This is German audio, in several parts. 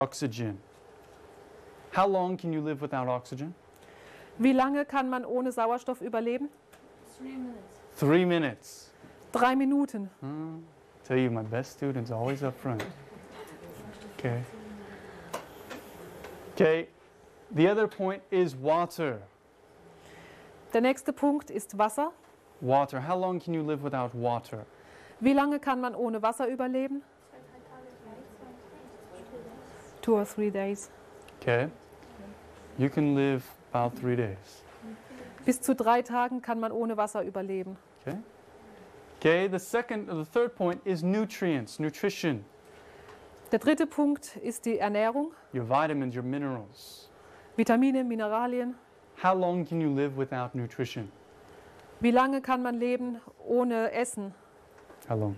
Oxygen. How long can you live without oxygen? Wie lange kann man ohne Sauerstoff überleben? 3 minutes. 3 minutes. 3 Minuten. Tell you, my best student's always up front. Okay. Okay. The other point is water. Der nächste Punkt ist Wasser. Water. How long can you live without water? Wie lange kann man ohne Wasser überleben? 2 or 3 days. Okay. You can live about 3 days. Bis zu 3 Tagen kann man ohne Wasser überleben. Okay. Okay. The third point is nutrients, nutrition. Der dritte Punkt ist die Ernährung. Your vitamins, your minerals. Vitamine, Mineralien. How long can you live without nutrition? Wie lange kann man leben ohne Essen? How long?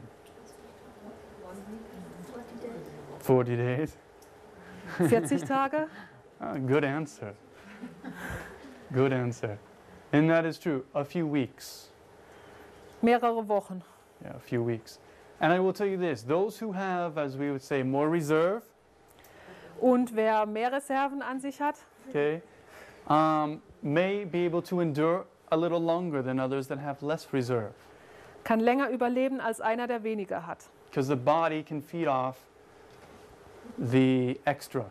40 days. 40 Tage? Good answer. Good answer. And that is true. A few weeks. Mehrere Wochen. Yeah, a few weeks. And I will tell you this, those who have, as we would say, more reserve, Und wer mehr Reserven an sich hat, okay, may be able to endure a little longer than others that have less reserve. kann länger überleben als einer, der weniger hat. Because the body can feed off the extra.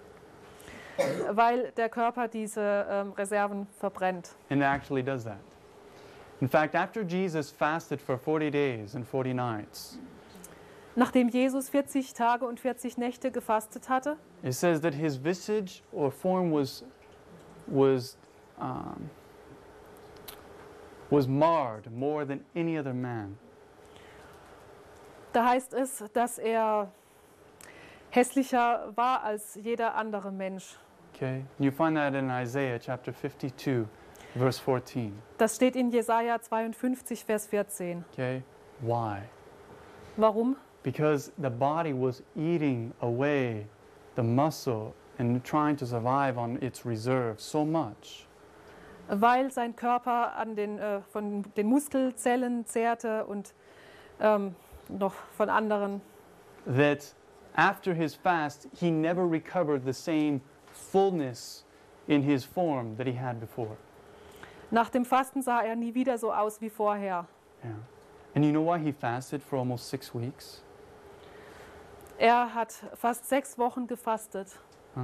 Weil der Körper diese Reserven verbrennt. And it actually does that. In fact, after Jesus fasted for 40 days and 40 nights, Nachdem Jesus 40 Tage und 40 Nächte gefastet hatte, it says that his visage or form was marred more than any other man. da heißt es, dass er hässlicher war als jeder andere Mensch. Okay, you find that in Isaiah chapter 52, verse 14. Das steht in Jesaja 52, Vers 14. Okay, why? Warum? Because the body was eating away the muscle and trying to survive on its reserve so much Weil sein Körper von den Muskelzellen zehrte und noch von anderen. that after his fast he never recovered the same fullness in his form that he had before. Nach dem Fasten sah er nie wieder so aus wie vorher. Yeah. And you know why he fasted for almost 6 weeks? Er hat fast 6 Wochen gefastet. Huh?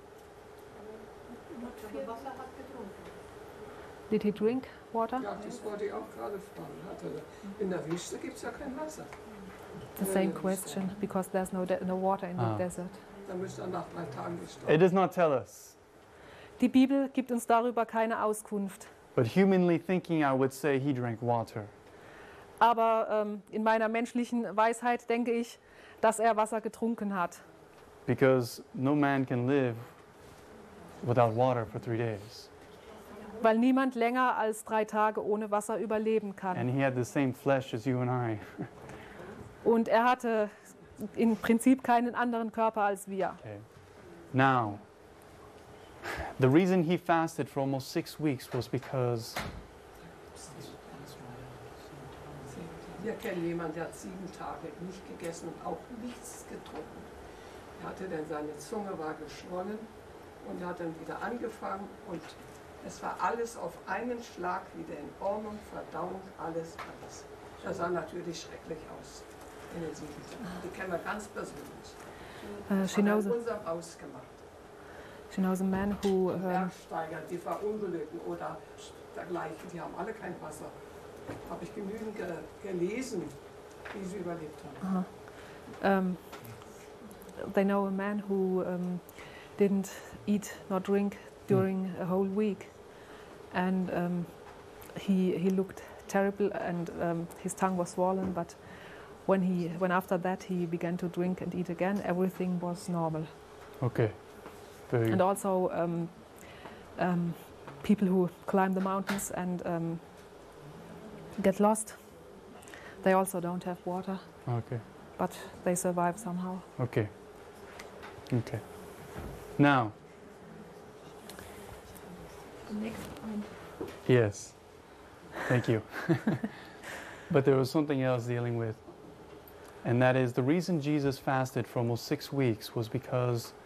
Did he drink water? Ja, das wollte ich auch gerade fragen. In der Wüste gibt es ja kein Wasser. The same question, because there's no water in the desert. Da müsste er nach 3 Tagen gestorben. It does not tell us. Die Bibel gibt uns darüber keine Auskunft. But humanly thinking, I would say he drank water. Aber in meiner menschlichen Weisheit denke ich, dass er Wasser getrunken hat. Because no man can live without water for 3 days. Weil niemand länger als 3 Tage ohne Wasser überleben kann. And he had the same flesh as you and I. Und er hatte im Prinzip keinen anderen Körper als wir. Okay. Now, the reason he fasted for almost 6 weeks was because Wir kennen jemanden, der hat 7 Tage nicht gegessen und auch nichts getrunken. Er hatte dann, seine Zunge war geschwollen und er hat dann wieder angefangen und es war alles auf einen Schlag wieder in Ordnung, Verdauung, alles. Das sah natürlich schrecklich aus in den 7 Tagen. Die kennen wir ganz persönlich. She Hat er knows in unserem Haus gemacht. a man who Bergsteiger, die verunglückten oder dergleichen, die haben alle kein Wasser. Habe ich genügend gelesen, wie sie überlebt haben. they know a man who didn't eat nor drink during a whole week, and he looked terrible, and his tongue was swollen. But when after that he began to drink and eat again, everything was normal. okay. Very And good. also people who climb the mountains and get lost, they also don't have water, Okay. but they survive somehow. Okay. Okay. Now, yes. Thank you. But there was something else dealing with, and that is the reason Jesus fasted for almost 6 weeks was because